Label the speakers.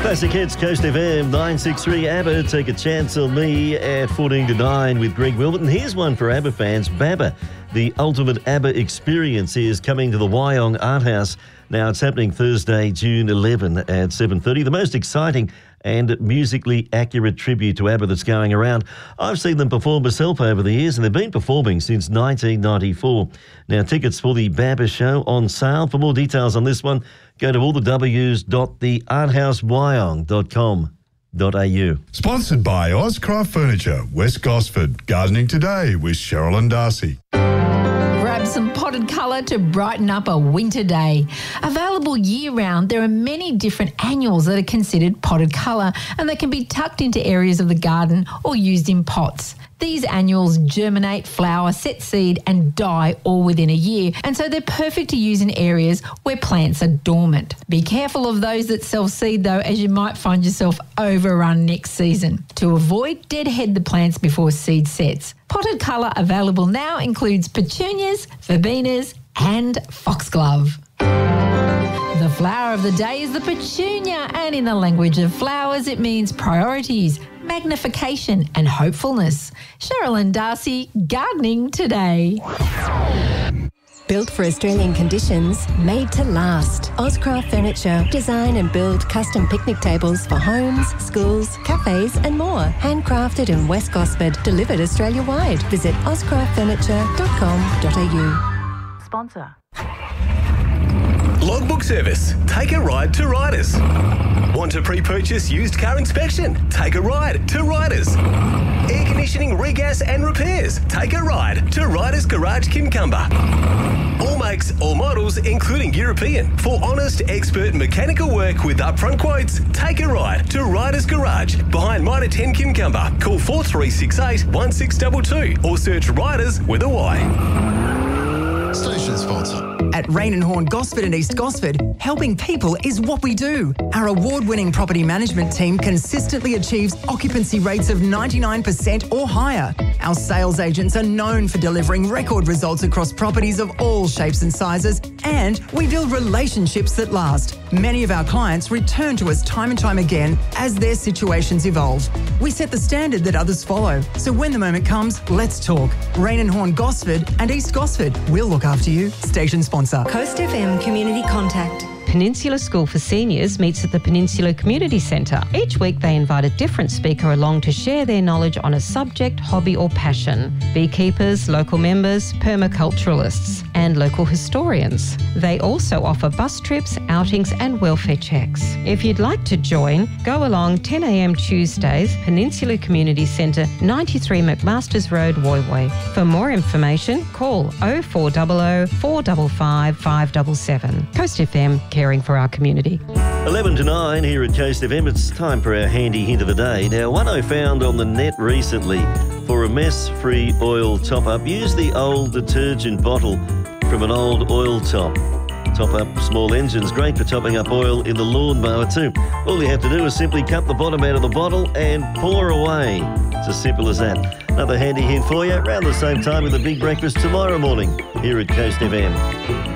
Speaker 1: Classic Hits, Coast FM, 963 ABBA. Take a chance on me at 14 to 9 with Greg Wilmot. Here's one for ABBA fans. BABBA, the ultimate ABBA experience, is coming to the Wyong Art House. Now, it's happening Thursday, June 11 at 7:30. The most exciting and musically accurate tribute to ABBA that's going around. I've seen them perform myself over the years, and they've been performing since 1994. Now, tickets for the BABBA show on sale. For more details on this one, go to allthews.thearthousewyong.com.au.
Speaker 2: Sponsored by Ozcraft Furniture, West Gosford. Gardening Today with Cheryl and Darcy.
Speaker 3: Grab some potted colour to brighten up a winter day. Available year-round, there are many different annuals that are considered potted colour, and they can be tucked into areas of the garden or used in pots. These annuals germinate, flower, set seed and die all within a year, and so they're perfect to use in areas where plants are dormant. Be careful of those that self-seed though, as you might find yourself overrun next season. To avoid, deadhead the plants before seed sets. Potted colour available now includes petunias, verbenas and foxglove. The flower of the day is the petunia, and in the language of flowers, it means priorities, magnification and hopefulness. Cheryl and Darcy, Gardening Today.
Speaker 4: Built for Australian conditions, made to last. Ozcraft Furniture. Design and build custom picnic tables for homes, schools, cafes and more. Handcrafted in West Gosford. Delivered Australia-wide. Visit ozcraftfurniture.com.au.
Speaker 5: Sponsor.
Speaker 6: Logbook Service. Take a ride to Riders. Want to pre-purchase used car inspection? Take a ride to Riders. Air conditioning, regas and repairs? Take a ride to Riders Garage Kincumber. All makes, all models, including European. For honest, expert mechanical work with upfront quotes, take a ride to Riders Garage behind Mitre 10 Kincumber. Call 4368 1622 or search Riders with a Y.
Speaker 7: Station sponsor.
Speaker 8: At Rain & Horn Gosford and East Gosford, helping people is what we do. Our award-winning property management team consistently achieves occupancy rates of 99% or higher. Our sales agents are known for delivering record results across properties of all shapes and sizes, and we build relationships that last. Many of our clients return to us time and time again as their situations evolve. We set the standard that others follow, so when the moment comes, let's talk. Rain & Horn Gosford and East Gosford, we'll look after you. Station sponsor.
Speaker 4: Coast FM Community Contact.
Speaker 9: Peninsula School for Seniors meets at the Peninsula Community Centre. Each week they invite a different speaker along to share their knowledge on a subject, hobby or passion. Beekeepers, local members, permaculturalists and local historians. They also offer bus trips, outings and welfare checks. If you'd like to join, go along 10 a.m. Tuesdays, Peninsula Community Centre, 93 McMasters Road, Woy Woy. For more information, call 0400 455 577. Coast FM, caring for our community.
Speaker 1: 11 to 9 here at Coast FM. It's time for our handy hint of the day. Now, one I found on the net recently: for a mess-free oil top-up, use the old detergent bottle from an old oil top. Top up small engines, great for topping up oil in the lawnmower too. All you have to do is simply cut the bottom out of the bottle and pour away. It's as simple as that. Another handy hint for you around the same time with the Big Breakfast tomorrow morning here at Coast FM.